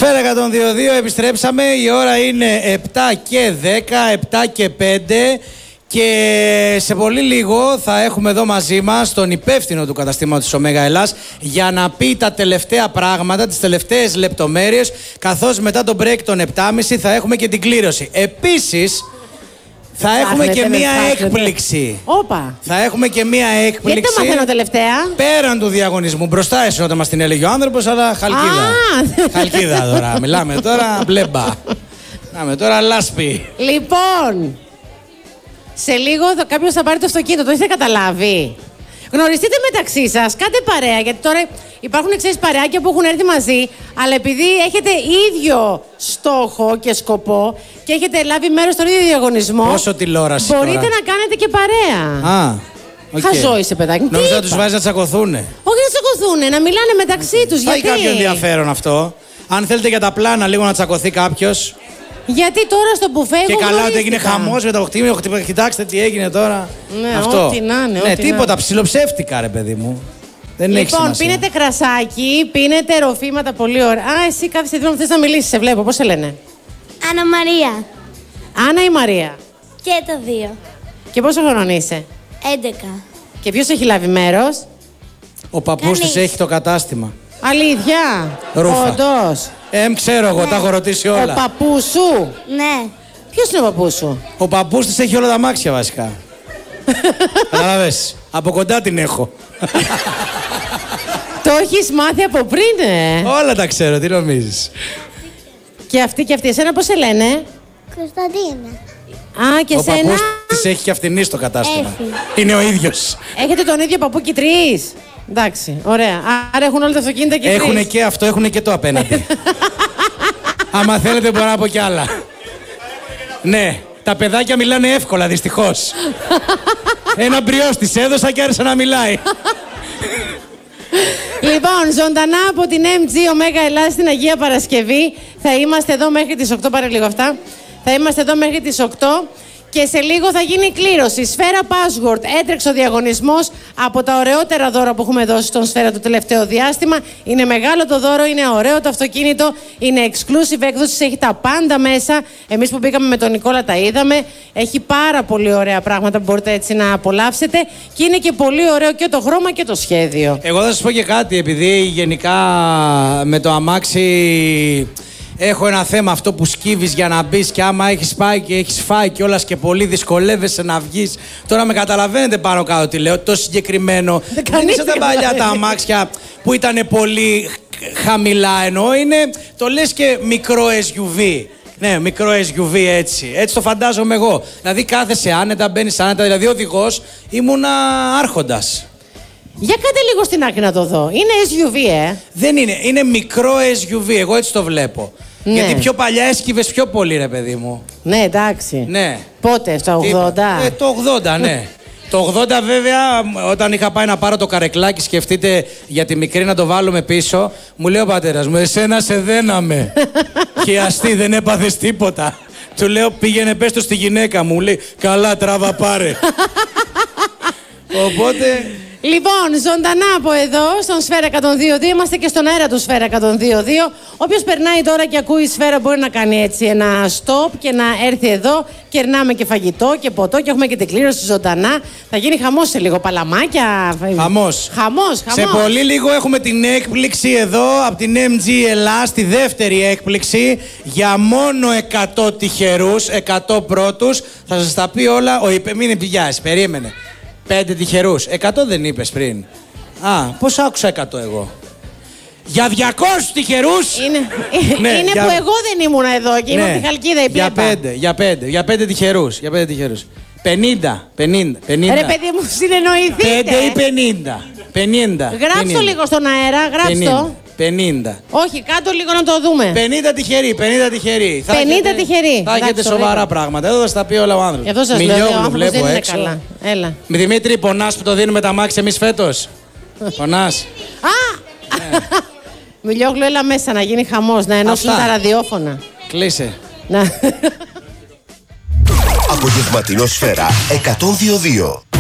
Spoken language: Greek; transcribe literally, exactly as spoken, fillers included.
Σφαίρα εκατόν δύο δύο, επιστρέψαμε. Η ώρα είναι επτά και δέκα, επτά και πέντε. Και σε πολύ λίγο θα έχουμε εδώ μαζί μας τον υπεύθυνο του καταστήματος Ωμέγα Ελλάς για να πει τα τελευταία πράγματα, τις τελευταίες λεπτομέρειες, καθώς μετά το break των επτά και μισή θα έχουμε και την κλήρωση. Επίσης, θα έχουμε και μία έκπληξη. Όπα. Θα έχουμε και μία έκπληξη. Γιατί τα μαθαίνω τελευταία. Πέραν του διαγωνισμού. Μπροστά εσύ όταν μας την έλεγε ο άνθρωπος, αλλά χαλκίδα. Α. Χαλκίδα τώρα. Μιλάμε τώρα μπλέμπα. Μιλάμε τώρα λάσπη. Λοιπόν, σε λίγο κάποιος θα πάρει το αυτοκίνητο. Το έχετε καταλάβει. Γνωριστείτε μεταξύ σας, κάντε παρέα. Γιατί τώρα υπάρχουν εξής παρεάκια που έχουν έρθει μαζί, αλλά επειδή έχετε ίδιο στόχο και σκοπό και έχετε λάβει μέρος στον ίδιο διαγωνισμό. Πόσο τηλεόραση μπορείτε τώρα. να κάνετε και παρέα. Α, okay. Χαζό είσαι, παιδάκι. Νόμιζα να τους βάζει να τσακωθούνε. Όχι να τσακωθούνε, να μιλάνε μεταξύ τους. Θα γιατί... έχει κάποιο ενδιαφέρον αυτό. Αν θέλετε για τα πλάνα λίγο να τσακωθεί κάποιος. Γιατί τώρα στο μπουφέ και εγώ καλά ότι έγινε γνωρίστηκα. χαμός με τα οχτήμια. Κοιτάξτε τι έγινε τώρα. Ναι, αυτό. ό,τι να είναι. Ναι, ό,τι τίποτα. να... Ψιλοψεύτηκα, ρε παιδί μου. Δεν έχει Λοιπόν, σημασία. πίνετε κρασάκι, πίνετε ροφήματα, πολύ ωραία. Α, εσύ κάθεσαι εδώ, θες να μιλήσεις, σε βλέπω. Πώς σε λένε? Άννα Μαρία. Άννα ή Μαρία? Και το δύο. Και πόσο χρονών είσαι? Έντεκα. Και ποιος έχει λάβει μέρος? Ο παππούς της Κανείς. έχει το κατάστημα. Αλήθεια? Ρούφα. Όντως. Ε, ξέρω εγώ, Ναι. τα έχω ρωτήσει όλα. Ο παππούς σου? Ναι. Ποιος είναι ο παππούς σου? Ο παππούς της έχει όλα τα αμάξια βασικά. Καταλαβες. Από κοντά την έχω. Το έχεις μάθει από πριν, ε? Όλα τα ξέρω, τι νομίζεις. Και αυτή και αυτή. Εσένα πώς σε λένε? Κωνσταντίνα. Α, και Ο εσένα? παππούς της έχει και αυτήν στο κατάστημα. Έφη. Είναι ο ίδιος. Έχετε τον ίδιο παππού και οι τρεις? Εντάξει, ωραία. Άρα έχουν όλα τα αυτοκίνητα και οι τρεις. Έχουνε και αυτό, έχουνε και το απέναντι. Άμα θέλετε μπορώ να πω κι άλλα. Ναι, τα παιδάκια μιλάνε εύκολα, δυστυχώς. Ένα μπριός της έδωσα και άρχισε να μιλάει. Λοιπόν, ζωντανά από την εμ τζι Ωμέγα Ελλάς στην Αγία Παρασκευή. Θα είμαστε εδώ μέχρι τις οκτώ, πάρε λίγο αυτά. Θα είμαστε εδώ μέχρι τις οκτώ και σε λίγο θα γίνει η κλήρωση. Σφαίρα Password. Έτρεξε ο διαγωνισμός από τα ωραιότερα δώρα που έχουμε δώσει στον Σφαίρα το τελευταίο διάστημα. Είναι μεγάλο το δώρο, είναι ωραίο το αυτοκίνητο, είναι exclusive έκδοση, έχει τα πάντα μέσα. Εμείς που πήγαμε με τον Νικόλα τα είδαμε. Έχει πάρα πολύ ωραία πράγματα που μπορείτε έτσι να απολαύσετε και είναι και πολύ ωραίο και το χρώμα και το σχέδιο. Εγώ θα σας πω και κάτι, επειδή γενικά με το αμάξι έχω ένα θέμα αυτό που σκύβεις για να μπεις και άμα έχεις πάει και έχεις φάει κιόλας και πολύ δυσκολεύεσαι να βγεις. Τώρα με καταλαβαίνετε πάνω κάτω τι λέω, το συγκεκριμένο. Δεν Δεν είναι σαν τα παλιά τα αμάξια που ήταν πολύ χαμηλά, ενώ είναι, το λες και μικρό ες γιου βι. Ναι, μικρό ες γιου βι έτσι. Έτσι το φαντάζομαι εγώ. Δηλαδή κάθεσαι άνετα, μπαίνεις άνετα, δηλαδή οδηγός ήμουνα άρχοντας. Για κάτε λίγο στην άκρη να το δω. Είναι ες γιου βι, ε. Δεν είναι, είναι μικρό ες γιου βι, εγώ έτσι το βλέπω. Ναι. Γιατί πιο παλιά έσκυβες πιο πολύ, ρε παιδί μου. Ναι, εντάξει. Ναι. Πότε, στα Τι είπα? ογδόντα. Ε, το ογδόντα, ναι. Το ογδόντα βέβαια, όταν είχα πάει να πάρω το καρεκλάκι, σκεφτείτε για τη μικρή να το βάλουμε πίσω, μου λέει ο πατέρας μου, εσένα σε δέναμε. Και αστεί, δεν έπαθες τίποτα. Του λέω, πήγαινε πες το στη γυναίκα μου. Μου λέει, καλά τράβα πάρε. Οπότε... Λοιπόν, ζωντανά από εδώ, στον Σφαίρα εκατόν δύο δύο, είμαστε και στον αέρα του Σφαίρα εκατόν δύο δύο. Όποιος περνάει τώρα και ακούει Σφαίρα μπορεί να κάνει έτσι ένα stop και να έρθει εδώ. Κερνάμε και φαγητό και ποτό και έχουμε και την κλήρωση ζωντανά. Θα γίνει χαμός σε λίγο, παλαμάκια. Χαμός. Χαμός, χαμός. Σε πολύ λίγο έχουμε την έκπληξη εδώ από την εμ τζι Ελλάς, τη δεύτερη έκπληξη για μόνο εκατό τυχερούς, εκατό πρώτους. Θα σας τα πει όλα. Ο, μην πηγιάσει, περίμενε. Πέντε τυχερούς. Εκατό δεν είπες πριν. Α, πώς άκουσα εκατό εγώ. Για διακόσιους τυχερούς. Είναι, Ναι, είναι για- που εγώ δεν ήμουν εδώ και είμαι Ναι. από τη Χαλκίδα η Για Πλέπα. πέντε, για πέντε, για πέντε τυχερούς. Για πέντε τυχερούς. Πενήντα, πενήντα, πενήντα. Ρε παιδί μου, συνεννοηθείτε. Πέντε ή πενήντα. Πενήντα. Γράψτε το πενήντα. λίγο στον αέρα, γράψτε Πενήντα. το. Πενήντα. Όχι, κάτω λίγο να το δούμε. πενήντα τυχεροί, πενήντα τυχεροί. Θα πενήντα έχετε- τυχεροί. Θα έχετε Εντάξει, το σοβαρά βλέπω. πράγματα. Εδώ θα στα πει όλα ο άνθρωπος. Γι' αυτό σας λέω, ο Μιλιόγλου άνθρωπος βλέπω δεν είναι έξω. καλά. Έλα. Με Δημήτρη, πονάς που το δίνουμε τα μάξι εμείς φέτος. Πονάς. Α! Μιλιόγλου, έλα μέσα να γίνει χαμός, να ενώσουν Αυτά. τα ραδιόφωνα. Κλείσε. Να. Απογευματινό Σφαίρα εκατόν δύο δύο.